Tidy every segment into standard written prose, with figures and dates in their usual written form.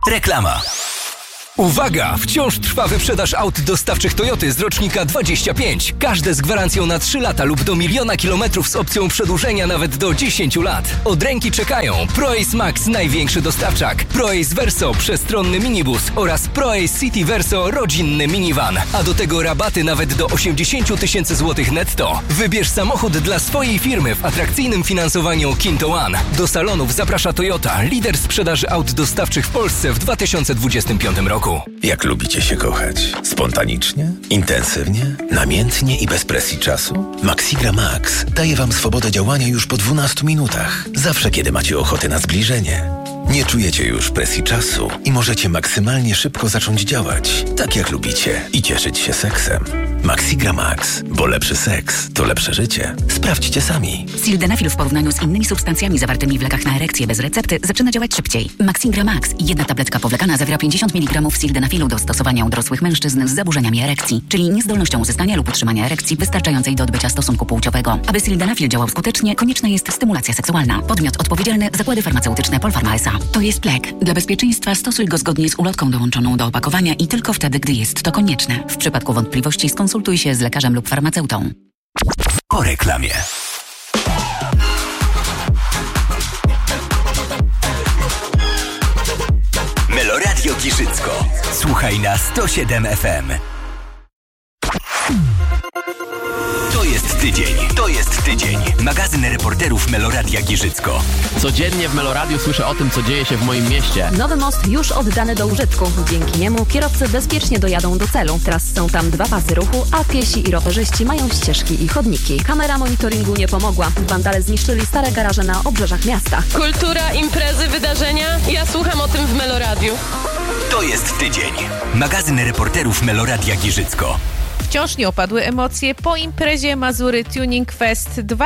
Reklama. Uwaga! Wciąż trwa wyprzedaż aut dostawczych Toyoty z rocznika 25. Każde z gwarancją na 3 lata lub do 1 000 000 kilometrów z opcją przedłużenia nawet do 10 lat. Od ręki czekają ProAce Max, największy dostawczak, ProAce Verso, przestronny minibus oraz ProAce City Verso, rodzinny minivan. A do tego rabaty nawet do 80 000 złotych netto. Wybierz samochód dla swojej firmy w atrakcyjnym finansowaniu Kinto One. Do salonów zaprasza Toyota, lider sprzedaży aut dostawczych w Polsce w 2025 roku. Jak lubicie się kochać? Spontanicznie? Intensywnie? Namiętnie i bez presji czasu? Maxigra Max daje Wam swobodę działania już po 12 minutach. Zawsze, kiedy macie ochotę na zbliżenie. Nie czujecie już presji czasu i możecie maksymalnie szybko zacząć działać, tak jak lubicie, i cieszyć się seksem. Maxigra Max, bo lepszy seks to lepsze życie. Sprawdźcie sami. Sildenafil w porównaniu z innymi substancjami zawartymi w lekach na erekcję bez recepty zaczyna działać szybciej. Maxigra Max, jedna tabletka powlekana, zawiera 50 mg sildenafilu do stosowania u dorosłych mężczyzn z zaburzeniami erekcji, czyli niezdolnością uzyskania lub utrzymania erekcji wystarczającej do odbycia stosunku płciowego. Aby sildenafil działał skutecznie, konieczna jest stymulacja seksualna. Podmiot odpowiedzialny: Zakłady Farmaceutyczne Polpharma S.A. To jest lek. Dla bezpieczeństwa stosuj go zgodnie z ulotką dołączoną do opakowania i tylko wtedy, gdy jest to konieczne. W przypadku wątpliwości skonsultuj się z lekarzem lub farmaceutą. Po reklamie. Meloradio Giżycko. Słuchaj na 107 FM. To jest tydzień. Magazyn reporterów Meloradia Giżycko. Codziennie w Meloradiu słyszę o tym, co dzieje się w moim mieście. Nowy most już oddany do użytku. Dzięki niemu kierowcy bezpiecznie dojadą do celu. Teraz są tam 2 pasy ruchu, a piesi i rowerzyści mają ścieżki i chodniki. Kamera monitoringu nie pomogła. Wandale zniszczyli stare garaże na obrzeżach miasta. Kultura, imprezy, wydarzenia. Ja słucham o tym w Meloradiu. To jest tydzień. Magazyn reporterów Meloradia Giżycko. Wciąż nie opadły emocje po imprezie Mazury Tuning Fest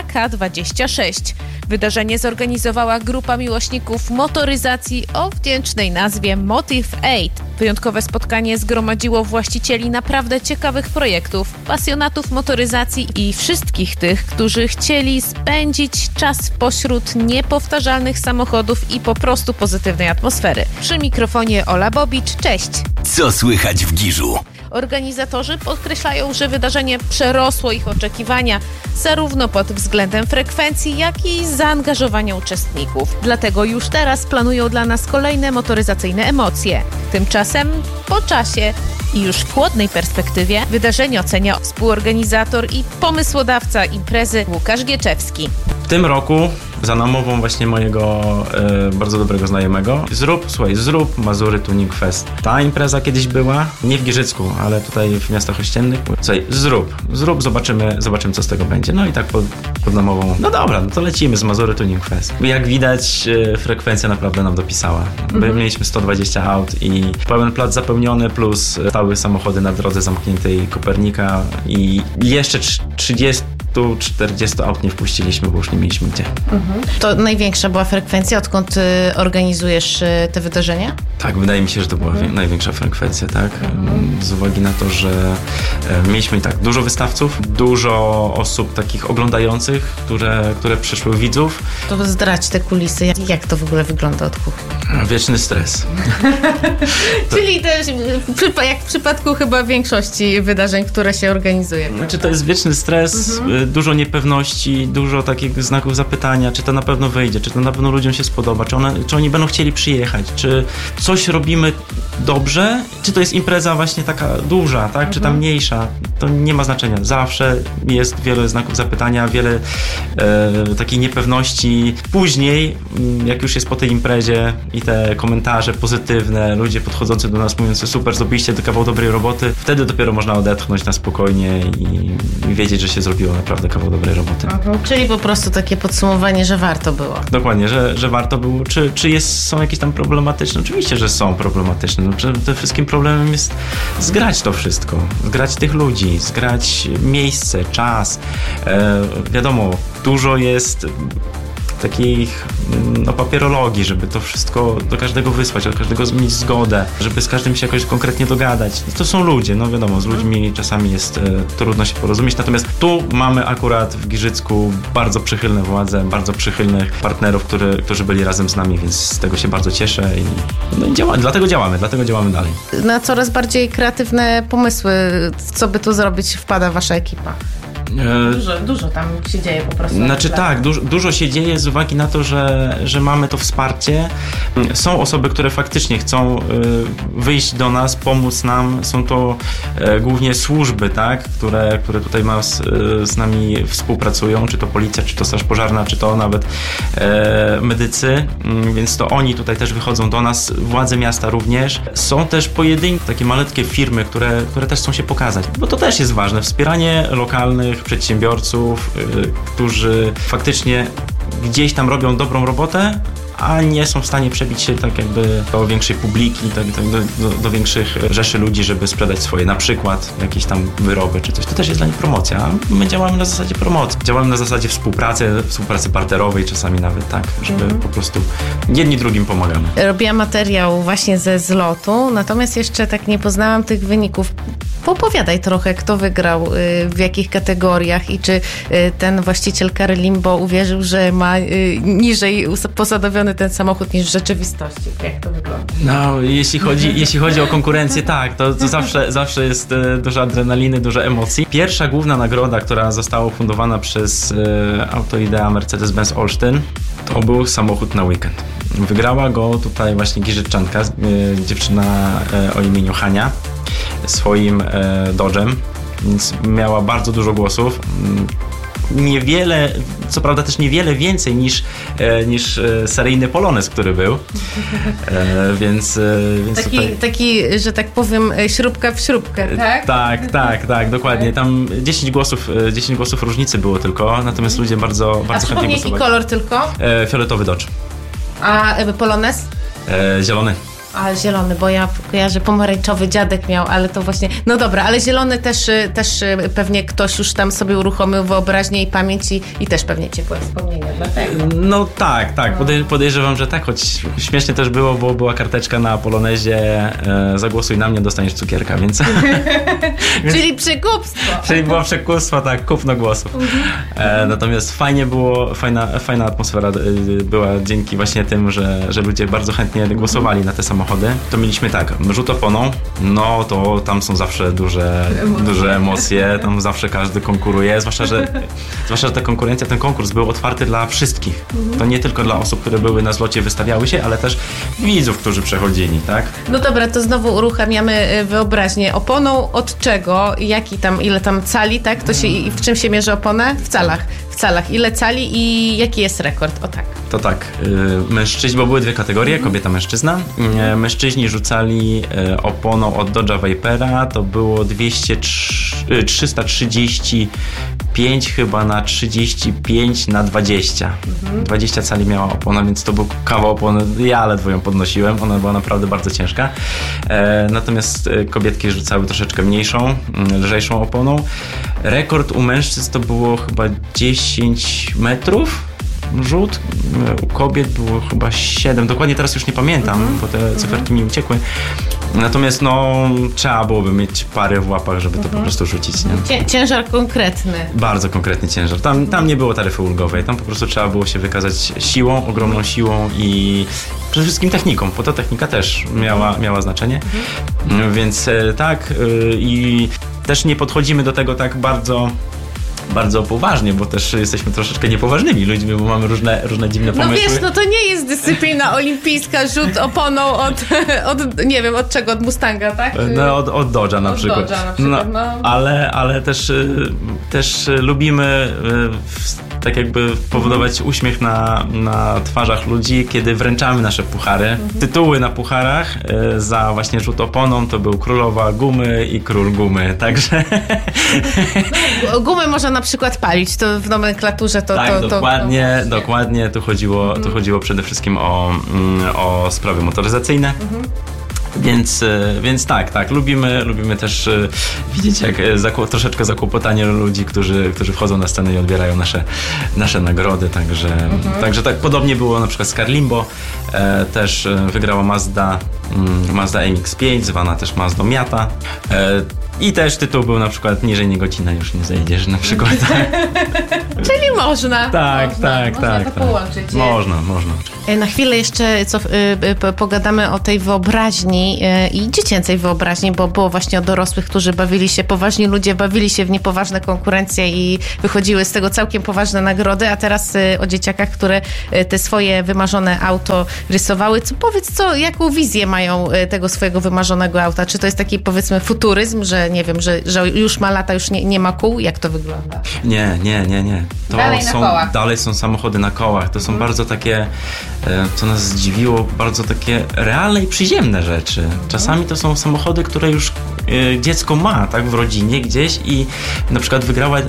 2K26. Wydarzenie zorganizowała grupa miłośników motoryzacji o wdzięcznej nazwie Motive 8. Wyjątkowe spotkanie zgromadziło właścicieli naprawdę ciekawych projektów, pasjonatów motoryzacji i wszystkich tych, którzy chcieli spędzić czas pośród niepowtarzalnych samochodów i po prostu pozytywnej atmosfery. Przy mikrofonie Ola Bobicz, cześć! Co słychać w Giżu? Organizatorzy podkreślają, że wydarzenie przerosło ich oczekiwania, zarówno pod względem frekwencji, jak i zaangażowania uczestników. Dlatego już teraz planują dla nas kolejne motoryzacyjne emocje. Tymczasem po czasie i już w chłodnej perspektywie wydarzenie ocenia współorganizator i pomysłodawca imprezy Łukasz Gieczewski. W tym roku za namową właśnie mojego bardzo dobrego znajomego zrób Mazury Tuning Fest. Ta impreza kiedyś była, nie w Giżycku, ale tutaj w miastach ościennych. Słuchaj, zrób, zobaczymy co z tego będzie. No i tak pod namową, no dobra, no to lecimy z Mazury Tuning Fest. Jak widać, frekwencja naprawdę nam dopisała. Mieliśmy 120 aut i pełen plac zapełniony, plus stały samochody na drodze zamkniętej Kopernika i jeszcze 30-40 aut nie wpuściliśmy, bo już nie mieliśmy gdzie. To największa była frekwencja, odkąd organizujesz te wydarzenia? Tak, wydaje mi się, że to była największa frekwencja, tak? Z uwagi na to, że mieliśmy i tak dużo wystawców, dużo osób takich oglądających, które przyszły widzów. To zdradź te kulisy. Jak to w ogóle wygląda od kuchni? Wieczny stres. Czyli też jak w przypadku chyba większości wydarzeń, które się organizuje. Znaczy to jest wieczny stres, dużo niepewności, dużo takich znaków zapytania, czy to na pewno wyjdzie, czy to na pewno ludziom się spodoba, czy oni będą chcieli przyjechać, czy coś robimy dobrze, czy to jest impreza właśnie taka duża, tak, czy ta mniejsza, to nie ma znaczenia. Zawsze jest wiele znaków zapytania, wiele takiej niepewności. Później, jak już jest po tej imprezie i te komentarze pozytywne, ludzie podchodzący do nas mówiący: super, zrobiliście kawał dobrej roboty, wtedy dopiero można odetchnąć na spokojnie i wiedzieć, że się zrobiło naprawdę kawał dobrej roboty. Czyli po prostu takie podsumowanie, że warto było. Dokładnie, że warto było. Czy są jakieś tam problematyczne? Oczywiście, że są problematyczne. No, przede wszystkim problemem jest zgrać to wszystko. Zgrać tych ludzi, zgrać miejsce, czas. Wiadomo, dużo jest takich papierologii, żeby to wszystko do każdego wysłać, od każdego mieć zgodę, żeby z każdym się jakoś konkretnie dogadać. To są ludzie, no wiadomo, z ludźmi czasami jest trudno się porozumieć, natomiast tu mamy akurat w Giżycku bardzo przychylne władze, bardzo przychylnych partnerów, którzy byli razem z nami, więc z tego się bardzo cieszę i dlatego działamy dalej. Na coraz bardziej kreatywne pomysły, co by tu zrobić, wpada wasza ekipa. Dużo tam się dzieje po prostu. Znaczy tak, dużo się dzieje z uwagi na to, że mamy to wsparcie. Są osoby, które faktycznie chcą wyjść do nas, pomóc nam. Są to głównie służby, tak, które tutaj z nami współpracują, czy to policja, czy to straż pożarna, czy to nawet medycy, więc to oni tutaj też wychodzą do nas, władze miasta również. Są też pojedyncze, takie malutkie firmy, które też chcą się pokazać, bo to też jest ważne. Wspieranie lokalnych przedsiębiorców, którzy faktycznie gdzieś tam robią dobrą robotę, a nie są w stanie przebić się tak jakby do większej publiki, do większych rzeszy ludzi, żeby sprzedać swoje, na przykład jakieś tam wyroby czy coś. To też jest dla nich promocja. My działamy na zasadzie promocji. Działamy na zasadzie współpracy barterowej czasami nawet, tak, żeby po prostu jedni drugim pomagamy. Robiłam materiał właśnie ze zlotu, natomiast jeszcze tak nie poznałam tych wyników. Opowiadaj trochę, kto wygrał, w jakich kategoriach i czy ten właściciel Kary Limbo uwierzył, że ma niżej posadowiony ten samochód niż w rzeczywistości. Jak to wygląda? No, jeśli chodzi o konkurencję, tak, to zawsze jest dużo adrenaliny, dużo emocji. Pierwsza główna nagroda, która została ufundowana przez Autoidea Mercedes-Benz Olsztyn, to był samochód na weekend. Wygrała go tutaj właśnie giżyczanka, dziewczyna o imieniu Hania, swoim Dodge'em, więc miała bardzo dużo głosów. Niewiele, co prawda też niewiele więcej niż seryjny Polonez, który był, więc taki, że tak powiem, śrubka w śrubkę, tak? Tak, dokładnie. Tam 10 głosów różnicy było tylko, natomiast ludzie bardzo chętnie głosowali. Jaki kolor tylko? Fioletowy Dodge. A Polonez? Zielony. A zielony, bo ja kojarzę, pomarańczowy dziadek miał, ale to właśnie... No dobra, ale zielony też pewnie ktoś już tam sobie uruchomił wyobraźnię i pamięć i też pewnie ciepłe wspomnienia, dlatego. No tak. Podejrzewam, że tak, choć śmiesznie też było, bo była karteczka na Polonezie, zagłosuj na mnie, dostaniesz cukierka, więc... Czyli przekupstwo. Czyli było przekupstwo, tak, kupno głosów. Natomiast fajnie było, fajna atmosfera była dzięki właśnie tym, że ludzie bardzo chętnie głosowali na te samochody. To mieliśmy tak, rzut oponą, no to tam są zawsze duże emocje, tam zawsze każdy konkuruje, zwłaszcza, że ta konkurencja, ten konkurs był otwarty dla wszystkich. To nie tylko dla osób, które były na zlocie, wystawiały się, ale też widzów, którzy przechodzili, tak? No dobra, to znowu uruchamiamy wyobraźnię. Oponą od czego? Ile tam cali, tak? To się, i w czym się mierzy oponę? W calach. Ile cali i jaki jest rekord? O tak. To tak, mężczyźni, bo były dwie kategorie, kobieta, mężczyzna. Mężczyźni rzucali oponą od Dodge'a Vipera, to było 335 chyba na 35 na 20. 20 cali miała opona, więc to był kawał opony. Ja ledwo ją podnosiłem, ona była naprawdę bardzo ciężka. Natomiast kobietki rzucały troszeczkę mniejszą, lżejszą oponą. Rekord u mężczyzn to było chyba 10 metrów. Rzut, u kobiet było chyba 7, dokładnie teraz już nie pamiętam, bo te cyferki mi uciekły. Natomiast trzeba byłoby mieć parę w łapach, żeby to po prostu rzucić. Nie? Ciężar konkretny. Bardzo konkretny ciężar. Tam nie było taryfy ulgowej, tam po prostu trzeba było się wykazać siłą, ogromną siłą i przede wszystkim techniką, bo ta technika też miała znaczenie. Więc tak, i też nie podchodzimy do tego tak bardzo poważnie, bo też jesteśmy troszeczkę niepoważnymi ludźmi, bo mamy różne dziwne pomysły. No wiesz, to nie jest dyscyplina olimpijska, rzut oponą od nie wiem, od czego, od Mustanga, tak? No od Dodge'a na przykład. Ale też lubimy tak jakby powodować uśmiech na twarzach ludzi, kiedy wręczamy nasze puchary. Tytuły na pucharach za właśnie rzut oponą to był Królowa Gumy i Król Gumy, także... Gumy można na przykład palić, to w nomenklaturze to... Tak, dokładnie. Tu chodziło przede wszystkim o sprawy motoryzacyjne. Więc tak, lubimy też widzieć jak troszeczkę zakłopotanie ludzi, którzy wchodzą na scenę i odbierają nasze nagrody, także tak podobnie było na przykład z Car Limbo, też wygrała Mazda MX-5, zwana też Mazdą Miata. I też tytuł był na przykład Niżej Niegocina już nie zejdziesz na przykład. Czyli można. Można to połączyć. Można. Na chwilę jeszcze pogadamy o tej wyobraźni i dziecięcej wyobraźni, bo było właśnie o dorosłych, którzy poważni ludzie bawili się w niepoważne konkurencje i wychodziły z tego całkiem poważne nagrody, a teraz o dzieciakach, które te swoje wymarzone auto rysowały. Jaką wizję mają tego swojego wymarzonego auta? Czy to jest taki, powiedzmy, futuryzm, że nie wiem, że już ma lata, już nie ma kół? Jak to wygląda? Nie. Dalej są samochody na kołach. To są bardzo takie, co nas zdziwiło, bardzo takie realne i przyziemne rzeczy. Czasami to są samochody, które już dziecko ma, tak, w rodzinie gdzieś i na przykład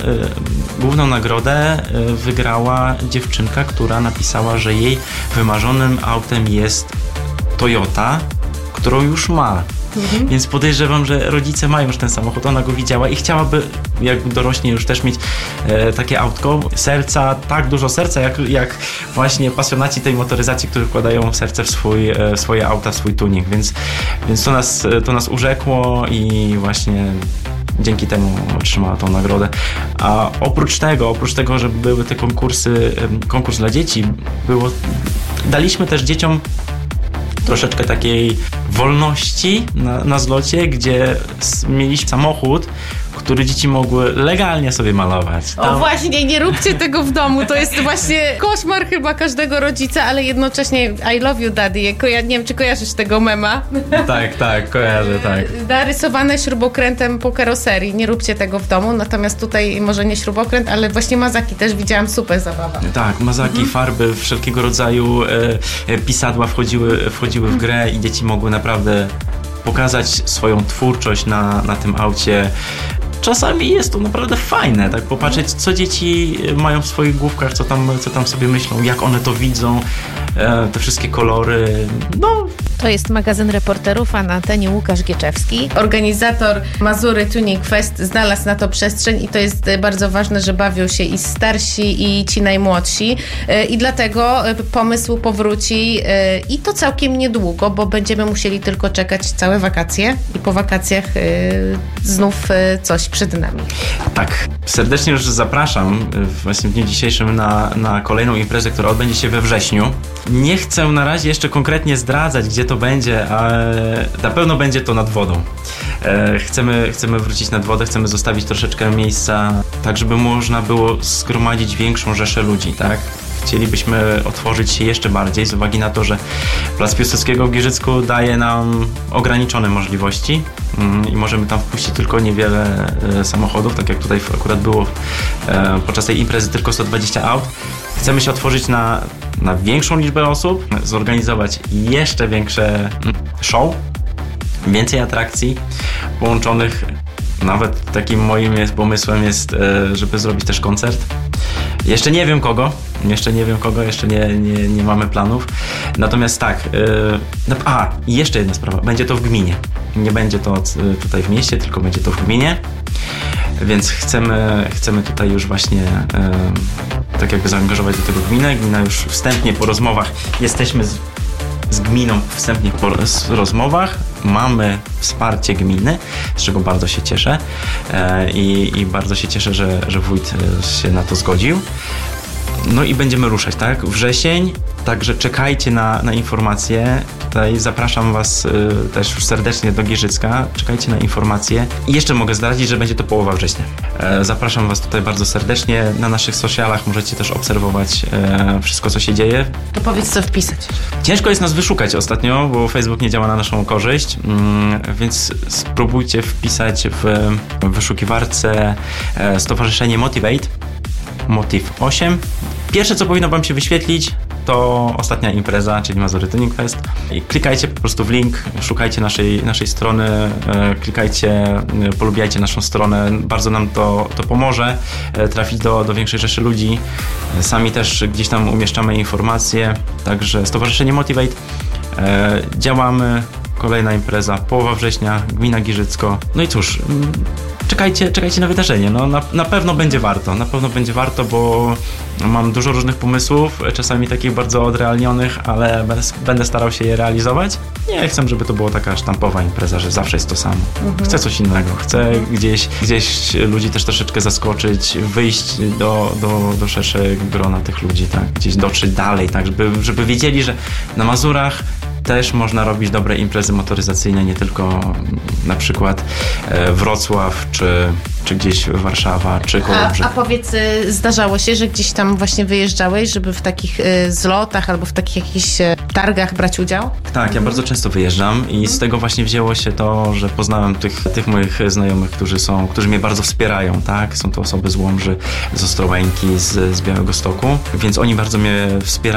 główną nagrodę wygrała dziewczynka, która napisała, że jej wymarzonym autem jest Toyota, którą już ma. Więc podejrzewam, że rodzice mają już ten samochód, ona go widziała i chciałaby, jak dorośnie, już też mieć takie autko. Tak dużo serca, jak właśnie pasjonaci tej motoryzacji, którzy wkładają serce w swoje auta, w swój tuning. Więc to nas urzekło i właśnie dzięki temu otrzymała tą nagrodę. A oprócz tego, że były te konkurs dla dzieci, daliśmy też dzieciom troszeczkę takiej wolności na zlocie, gdzie mieliśmy samochód, który dzieci mogły legalnie sobie malować. O właśnie, nie róbcie tego w domu. To jest właśnie koszmar chyba każdego rodzica, ale jednocześnie I love you daddy. Nie wiem, czy kojarzysz tego mema? Tak, kojarzę, tak. Narysowane śrubokrętem po karoserii. Nie róbcie tego w domu, natomiast tutaj może nie śrubokręt, ale właśnie mazaki też widziałam, super zabawa. Tak, mazaki, farby, wszelkiego rodzaju pisadła wchodziły w grę i dzieci mogły naprawdę pokazać swoją twórczość na tym aucie. Czasami jest to naprawdę fajne, tak popatrzeć, co dzieci mają w swoich główkach, co tam sobie myślą, jak one to widzą, te wszystkie kolory, To jest magazyn reporterów, a na antenie Łukasz Gieczewski. Organizator Mazury Tuning Fest znalazł na to przestrzeń i to jest bardzo ważne, że bawią się i starsi, i ci najmłodsi. I dlatego pomysł powróci i to całkiem niedługo, bo będziemy musieli tylko czekać całe wakacje i po wakacjach znów coś przed nami. Tak, serdecznie już zapraszam właśnie w dniu dzisiejszym na kolejną imprezę, która odbędzie się we wrześniu. Nie chcę na razie jeszcze konkretnie zdradzać, gdzie to będzie, ale na pewno będzie to nad wodą. Chcemy wrócić nad wodę, chcemy zostawić troszeczkę miejsca, tak żeby można było zgromadzić większą rzeszę ludzi, tak? Chcielibyśmy otworzyć się jeszcze bardziej z uwagi na to, że Plac Piłsudskiego w Giżycku daje nam ograniczone możliwości i możemy tam wpuścić tylko niewiele samochodów, tak jak tutaj akurat było podczas tej imprezy tylko 120 aut. Chcemy się otworzyć na większą liczbę osób, zorganizować jeszcze większe show, więcej atrakcji połączonych. Nawet takim moim pomysłem jest, żeby zrobić też koncert. Jeszcze nie wiem kogo, jeszcze nie mamy planów. Natomiast tak, i jeszcze jedna sprawa, będzie to w gminie. Nie będzie to tutaj w mieście, tylko będzie to w gminie. Więc chcemy tutaj już właśnie tak jakby zaangażować do tego gminę. Gmina już wstępnie po rozmowach, jesteśmy z gminą wstępnie po rozmowach. Mamy wsparcie gminy, z czego bardzo się cieszę i bardzo się cieszę, że wójt się na to zgodził. No i będziemy ruszać, tak? Wrzesień, także czekajcie na informacje. Tutaj zapraszam Was też już serdecznie do Giżycka. Czekajcie na informacje. I jeszcze mogę zdradzić, że będzie to połowa września. Zapraszam Was tutaj bardzo serdecznie. Na naszych socialach możecie też obserwować wszystko, co się dzieje. To powiedz, co wpisać. Ciężko jest nas wyszukać ostatnio, bo Facebook nie działa na naszą korzyść, więc spróbujcie wpisać w wyszukiwarce Stowarzyszenie Motivate, Motiv 8. Pierwsze, co powinno Wam się wyświetlić, to ostatnia impreza, czyli Mazury Tuning Fest. I klikajcie po prostu w link, szukajcie naszej strony, klikajcie, polubiajcie naszą stronę. Bardzo nam to pomoże trafić do większej rzeszy ludzi. Sami też gdzieś tam umieszczamy informacje. Także Stowarzyszenie Motivate. Działamy, kolejna impreza, połowa września, gmina Giżycko. No i cóż, czekajcie na wydarzenie. No, na pewno będzie warto, bo mam dużo różnych pomysłów, czasami takich bardzo odrealnionych, ale będę starał się je realizować. Nie chcę, żeby to była taka sztampowa impreza, że zawsze jest to samo. Chcę coś innego, chcę gdzieś ludzi też troszeczkę zaskoczyć, wyjść do szerszego grona tych ludzi, tak, gdzieś dotrzeć dalej, tak, żeby wiedzieli, że na Mazurach też można robić dobre imprezy motoryzacyjne, nie tylko na przykład Wrocław, czy gdzieś Warszawa, czy Kołobrzeg. A powiedz, zdarzało się, że gdzieś tam właśnie wyjeżdżałeś, żeby w takich zlotach albo w takich jakichś targach brać udział? Tak, ja bardzo często wyjeżdżam i z tego właśnie wzięło się to, że poznałem tych moich znajomych, którzy mnie bardzo wspierają, tak? Są to osoby z Łomży, z Ostrołęki, z Białegostoku, więc oni bardzo mnie wspierają.